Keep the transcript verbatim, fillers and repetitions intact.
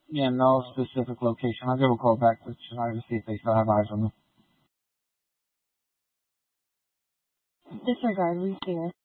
Yeah, no specific location. I'll give a call back to try to see if they still have eyes on them. Disregard, receiver.